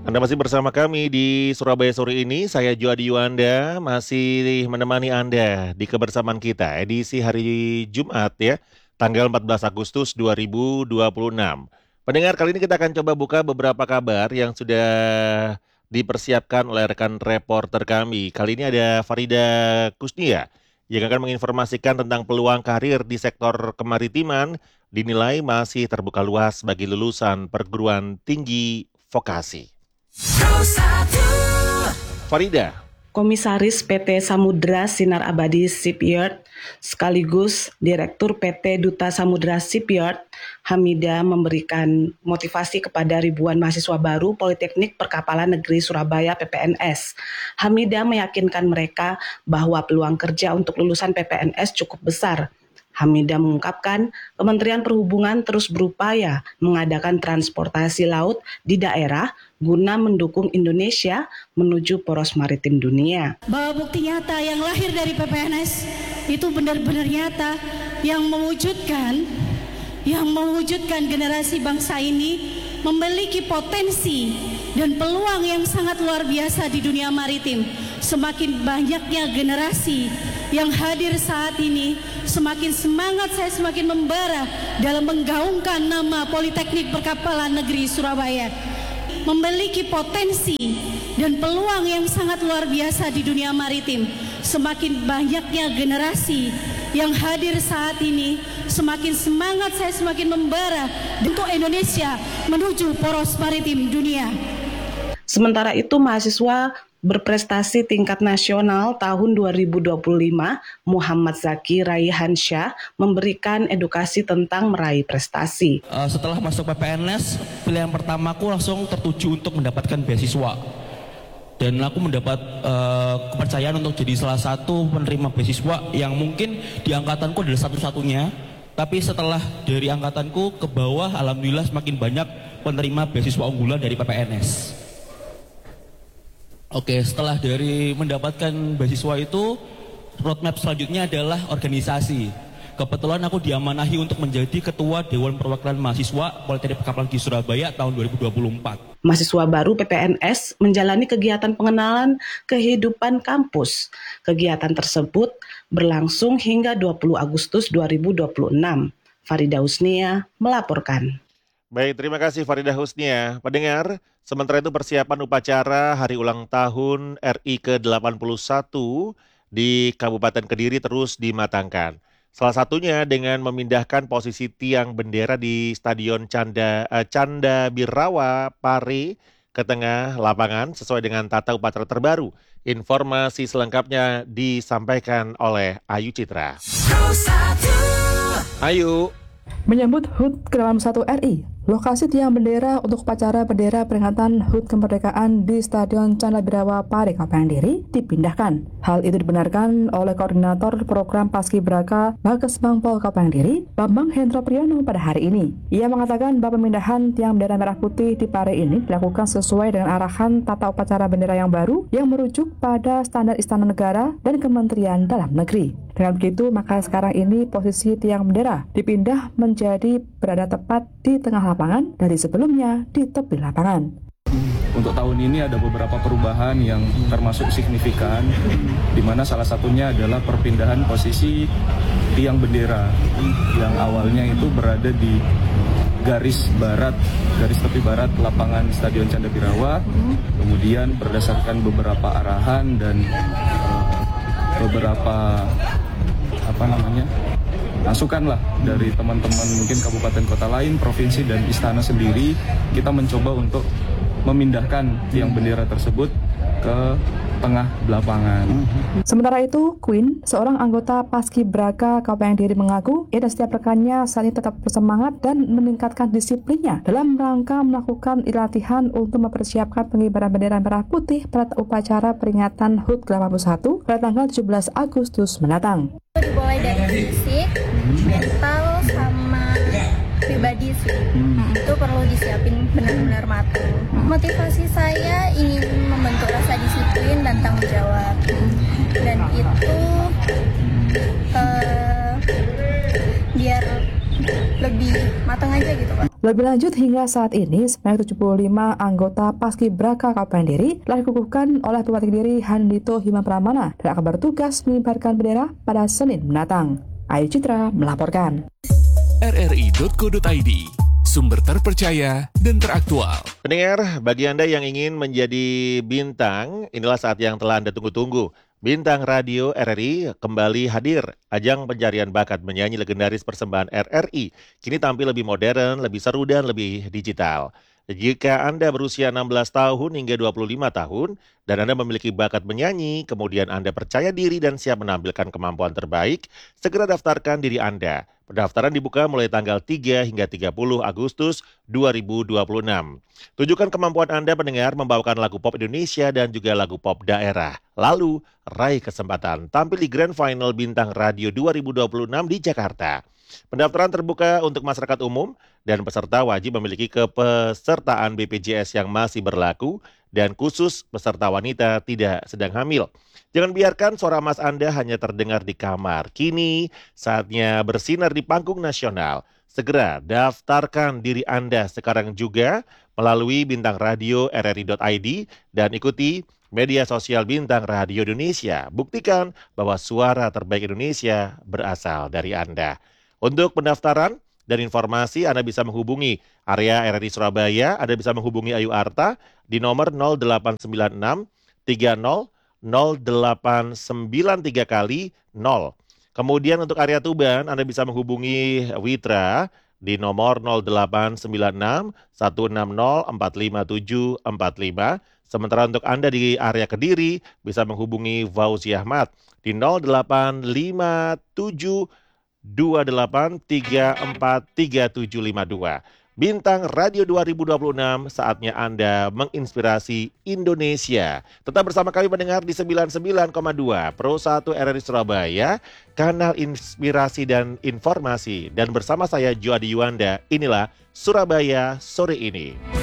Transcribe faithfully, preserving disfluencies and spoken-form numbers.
Anda masih bersama kami di Surabaya sore ini. Saya Juadi Yuanda masih menemani Anda di kebersamaan kita edisi hari Jumat ya, tanggal empat belas Agustus dua ribu dua puluh enam. Pendengar, kali ini kita akan coba buka beberapa kabar yang sudah dipersiapkan oleh rekan reporter kami. Kali ini ada Farida Kusnia yang akan menginformasikan tentang peluang karir di sektor kemaritiman dinilai masih terbuka luas bagi lulusan perguruan tinggi vokasi. Farida. Komisaris P T Samudra Sinar Abadi Shipyard sekaligus Direktur P T Duta Samudra Shipyard, Hamida, memberikan motivasi kepada ribuan mahasiswa baru Politeknik Perkapalan Negeri Surabaya P P N S. Hamida meyakinkan mereka bahwa peluang kerja untuk lulusan P P N S cukup besar. Hamida mengungkapkan Kementerian Perhubungan terus berupaya mengadakan transportasi laut di daerah guna mendukung Indonesia menuju poros maritim dunia. Bahwa bukti nyata yang lahir dari P P N S itu benar-benar nyata, yang mewujudkan yang mewujudkan generasi bangsa ini memiliki potensi dan peluang yang sangat luar biasa di dunia maritim. Semakin banyaknya generasi yang hadir saat ini, semakin semangat saya semakin membara dalam menggaungkan nama Politeknik Perkapalan Negeri Surabaya. Memiliki potensi dan peluang yang sangat luar biasa di dunia maritim. Semakin banyaknya generasi yang hadir saat ini, semakin semangat saya semakin membara untuk Indonesia menuju poros maritim dunia. Sementara itu, mahasiswa berprestasi tingkat nasional tahun dua ribu dua puluh lima, Muhammad Zaki Raihansyah, memberikan edukasi tentang meraih prestasi. Uh, setelah masuk P P N S, pilihan pertamaku langsung tertuju untuk mendapatkan beasiswa. Dan aku mendapat uh, kepercayaan untuk jadi salah satu penerima beasiswa yang mungkin di angkatanku adalah satu-satunya. Tapi setelah dari angkatanku ke bawah, alhamdulillah semakin banyak penerima beasiswa unggulan dari P P N S. Oke, setelah dari mendapatkan beasiswa itu, roadmap selanjutnya adalah organisasi. Kebetulan aku diamanahi untuk menjadi Ketua Dewan Perwakilan Mahasiswa Politeknik Perkapalan di Surabaya tahun dua ribu dua puluh empat. Mahasiswa baru P P N S menjalani kegiatan pengenalan kehidupan kampus. Kegiatan tersebut berlangsung hingga dua puluh Agustus dua ribu dua puluh enam. Farida Husnia melaporkan. Baik, terima kasih Farida Husnia. Pendengar, sementara itu persiapan upacara hari ulang tahun R I ke delapan puluh satu di Kabupaten Kediri terus dimatangkan. Salah satunya dengan memindahkan posisi tiang bendera di Stadion Canda, eh, Canda Birawa Pare ke tengah lapangan sesuai dengan tata upacara terbaru. Informasi selengkapnya disampaikan oleh Ayu Citra. Ayu. Menyambut H U T ke delapan puluh satu R I, lokasi tiang bendera untuk upacara bendera peringatan H U T kemerdekaan di Stadion Canda Birawa Pare Kabupaten Kediri dipindahkan. Hal itu dibenarkan oleh Koordinator Program Paskibraka Bages Bangpol Kabupaten Kediri, Bambang Hendro Priyono pada hari ini. Ia mengatakan bahwa pemindahan tiang bendera merah putih di Pare ini dilakukan sesuai dengan arahan tata upacara bendera yang baru yang merujuk pada standar Istana Negara dan Kementerian Dalam Negeri. Dengan begitu, maka sekarang ini posisi tiang bendera dipindah menjadi berada tepat di tengah lapangan dari sebelumnya di tepi lapangan. Untuk tahun ini ada beberapa perubahan yang termasuk signifikan, di mana salah satunya adalah perpindahan posisi tiang bendera yang awalnya itu berada di garis barat, garis tepi barat lapangan Stadion Canda Birawa. Kemudian berdasarkan beberapa arahan dan uh, beberapa apa namanya masukan lah dari teman-teman mungkin kabupaten kota lain, provinsi dan istana sendiri, kita mencoba untuk memindahkan tiang bendera tersebut ke tengah lapangan. Sementara itu, Queen, seorang anggota Paskibraka Kabupaten Kediri mengaku ia dan setiap rekannya saat ini tetap bersemangat dan meningkatkan disiplinnya dalam rangka melakukan latihan untuk mempersiapkan pengibaran bendera merah putih pada upacara peringatan H U T ke delapan puluh satu pada tanggal tujuh belas Agustus mendatang. Dimulai dari fisik, mental, sama pribadi sih. Hmm. Itu perlu disiapin benar-benar matang. Motivasi saya ingin membentuk rasa disiplin dan tanggung jawab. Dan itu uh, biar lebih matang aja gitu Pak. Lebih lanjut, hingga saat ini sebanyak tujuh puluh lima anggota Paskibraka Kabupaten Kediri telah dikukuhkan oleh Bupati Kediri Handito Hima Pramana dan akan bertugas mengibarkan bendera pada Senin mendatang. Ayu Citra melaporkan. r r i titik co titik i d, sumber terpercaya dan teraktual. Pendengar, bagi Anda yang ingin menjadi bintang, inilah saat yang telah Anda tunggu-tunggu. Bintang Radio R R I kembali hadir. Ajang pencarian bakat menyanyi legendaris persembahan R R I kini tampil lebih modern, lebih seru, dan lebih digital. Jika Anda berusia enam belas tahun hingga dua puluh lima tahun dan Anda memiliki bakat menyanyi, kemudian Anda percaya diri dan siap menampilkan kemampuan terbaik, segera daftarkan diri Anda. Pendaftaran dibuka mulai tanggal tiga hingga tiga puluh Agustus dua ribu dua puluh enam. Tunjukkan kemampuan Anda pendengar membawakan lagu pop Indonesia dan juga lagu pop daerah. Lalu, raih kesempatan tampil di Grand Final Bintang Radio dua ribu dua puluh enam di Jakarta. Pendaftaran terbuka untuk masyarakat umum dan peserta wajib memiliki kepesertaan B P J S yang masih berlaku dan khusus peserta wanita tidak sedang hamil. Jangan biarkan suara emas Anda hanya terdengar di kamar. Kini saatnya bersinar di panggung nasional. Segera daftarkan diri Anda sekarang juga melalui Bintang Radio R R I titik I D dan ikuti media sosial Bintang Radio Indonesia. Buktikan bahwa suara terbaik Indonesia berasal dari Anda. Untuk pendaftaran dan informasi Anda bisa menghubungi area R R I Surabaya, Anda bisa menghubungi Ayu Arta di nomor nol delapan sembilan enam tiga nol nol delapan sembilan tiga kali nol. Kemudian untuk area Tuban Anda bisa menghubungi Witra di nomor nol delapan sembilan enam satu enam nol empat lima tujuh empat lima. Sementara untuk Anda di area Kediri bisa menghubungi Fauzi Ahmad di nol delapan lima tujuh dua delapan tiga empat tiga tujuh lima dua. Bintang Radio dua ribu dua puluh enam, saatnya Anda menginspirasi Indonesia. Tetap bersama kami mendengar di sembilan puluh sembilan koma dua Pro satu R R I Surabaya, kanal inspirasi dan informasi. Dan bersama saya Joadi Yuanda, inilah Surabaya Sore Ini.